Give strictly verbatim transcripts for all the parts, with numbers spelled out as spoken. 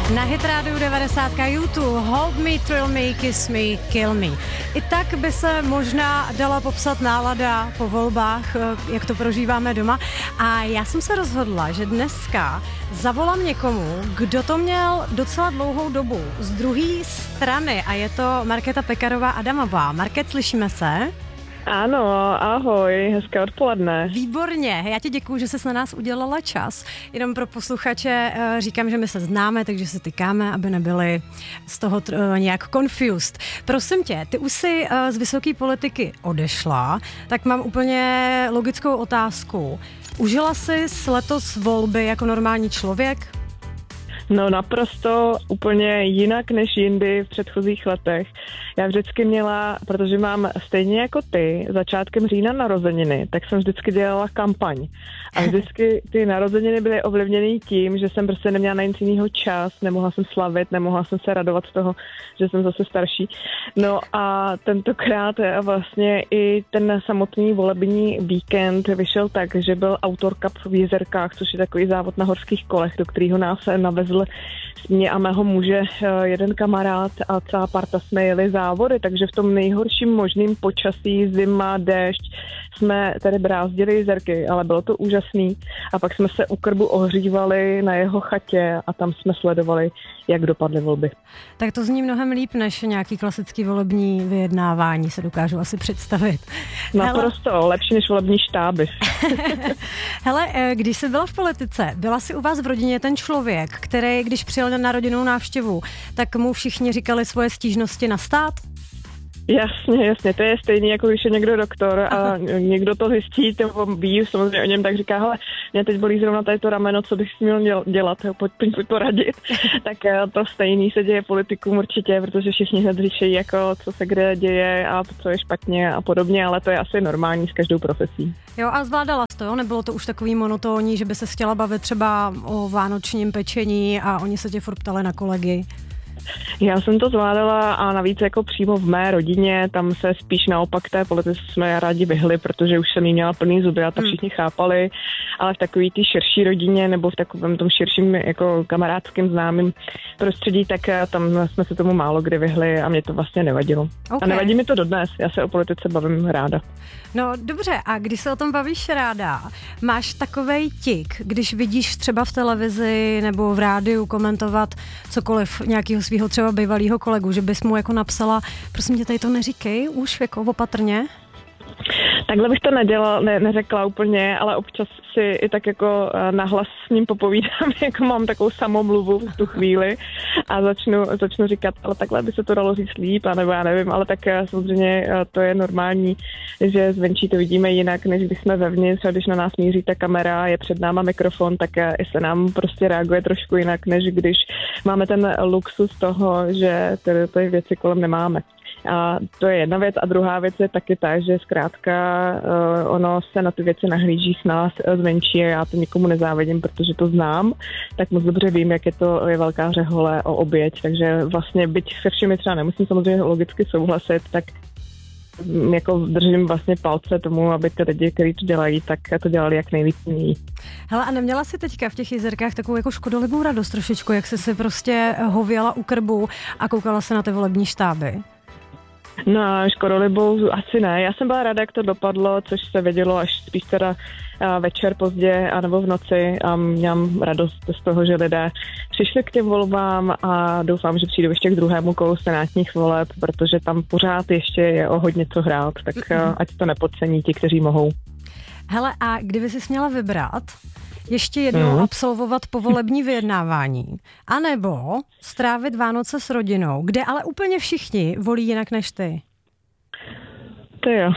Na Hit Radio devadesát YouTube Hold Me, Thrill Me, Kiss Me, Kill Me. I tak by se možná dala popsat nálada po volbách, jak to prožíváme doma. A já jsem se rozhodla, že dneska zavolám někomu, kdo to měl docela dlouhou dobu z druhé strany a je to Markéta Pekarová Adamová. Market, slyšíme se? Ano, ahoj, hezké odpoledne. Výborně, já ti děkuju, že jsi na nás udělala čas. Jenom pro posluchače říkám, že my se známe, takže se tykáme, aby nebyli z toho nějak confused. Prosím tě, ty už jsi z vysoké politiky odešla, tak mám úplně logickou otázku. Užila jsi letos volby jako normální člověk? No naprosto úplně jinak než jindy v předchozích letech. Já vždycky měla, protože mám stejně jako ty, začátkem října narozeniny, tak jsem vždycky dělala kampaň. A vždycky ty narozeniny byly ovlivněny tím, že jsem prostě neměla na nic jinýho čas, nemohla jsem slavit, nemohla jsem se radovat z toho, že jsem zase starší. No a tentokrát vlastně i ten samotný volební víkend vyšel tak, že byl Outdoor Cup v Jizerkách, což je takový závod na horských kolech, do kterého nás navezl mě a mého muže jeden kamarád a celá parta jsme jeli závody, takže v tom nejhorším možným počasí, zima, déšť, jsme tady brázdili Jizerky, ale bylo to úžasný. A pak jsme se u krbu ohřívali na jeho chatě a tam jsme sledovali, jak dopadly volby. Tak to zní mnohem líp než nějaký klasický volební vyjednávání, se dokážu asi představit. Naprosto, Hele... lepší než volební štáby. Hele, když jsi byla v politice, byla jsi u vás v rodině ten člověk, který, když přijel na rodinnou návštěvu, tak mu všichni říkali svoje stížnosti na stát? Jasně, jasně, to je stejný, jako když je někdo doktor a Aha. někdo to zjistí, nebo ví samozřejmě o něm, tak říká, hele, mě teď bolí zrovna tady to rameno, co bych si měl dělat, pojď, pojď poradit. Tak to stejný se děje politikům určitě, protože všichni hned řeší, jako co se kde děje a co je špatně a podobně, ale to je asi normální s každou profesí. Jo, a zvládala jsi to, jo? Nebylo to už takový monotónní, že by se chtěla bavit třeba o vánočním pečení a oni se tě furt ptali na kolegy? Já jsem to zvládala a navíc jako přímo v mé rodině, tam se spíš naopak té politice jsme rádi vyhli, protože už jsem jí měla plný zuby a to všichni chápali, ale v takový té širší rodině nebo v takovém tom širším jako kamarádským známým prostředí, tak tam jsme se tomu málo kdy vyhli a mě to vlastně nevadilo. Okay. A nevadí mi to dodnes, já se o politice bavím ráda. No dobře, a když se o tom bavíš ráda, máš takovej tik, když vidíš třeba v televizi nebo v rádiu komentovat cokoliv nějakého svého třeba bývalého kolegu, že bys mu jako napsala, prosím tě, tady to neříkej už jako opatrně? Takhle bych to nedělala, ne, neřekla úplně, ale občas si i tak jako nahlas s ním popovídám, jako mám takovou samomluvu v tu chvíli a začnu, začnu říkat, ale takhle by se to dalo říct líp, anebo já nevím, ale tak samozřejmě to je normální, že zvenčí to vidíme jinak, než když jsme vevnitř a když na nás míří ta kamera, je před náma mikrofon, tak se nám prostě reaguje trošku jinak, než když máme ten luxus toho, že ty, ty věci kolem nemáme. A to je jedna věc. A druhá věc je taky ta, že zkrátka uh, ono se na ty věci nahlíží s nás zvenčí a já to nikomu nezávidím, protože to znám, tak moc dobře vím, jak je to je velká řehole o oběť. Takže vlastně byť se všemi třeba nemusím samozřejmě logicky souhlasit, tak jako držím vlastně palce tomu, aby ty lidi, kteří to dělají, tak to dělali jak nejvíc umějí. Hele, a neměla jsi teďka v těch Jizerkách takovou jako škodolibou radost trošičku, jak jsi si prostě hověla u krbu a koukala se na ty volební štáby? No, škodolibou asi ne. Já jsem byla ráda, jak to dopadlo, což se vědělo až spíš teda večer pozdě anebo v noci a mělám radost z toho, že lidé přišli k těm volbám a doufám, že přijdou ještě k druhému kolu senátních voleb, protože tam pořád ještě je o hodně co hrát, tak ať to nepodcení ti, kteří mohou. Hele, a kdyby jsi měla vybrat ještě jednou mm. absolvovat povolební vyjednávání, anebo strávit Vánoce s rodinou, kde ale úplně všichni volí jinak než ty? To jo.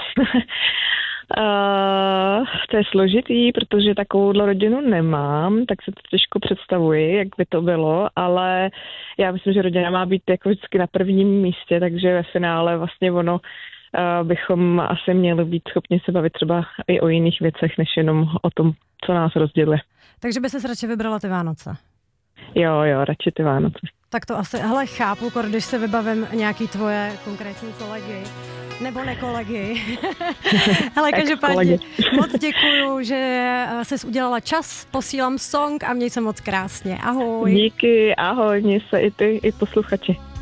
Uh, to je složitý, protože takovouhle rodinu nemám, tak se to těžko představuji, jak by to bylo, ale já myslím, že rodina má být jako vždycky na prvním místě, takže ve finále vlastně ono uh, bychom asi měli být schopni se bavit třeba i o jiných věcech, než jenom o tom, co nás rozděluje. Takže by ses radši vybrala ty Vánoce? Jo, jo, radši ty Vánoce. Tak to asi, hele, chápu, když se vybavím nějaký tvoje konkrétní kolegy. Nebo nekolegy. Hele, každopádně moc děkuju, že jsi udělala čas, posílám song a měj se moc krásně. Ahoj. Díky, ahoj, měj se i ty, i posluchači.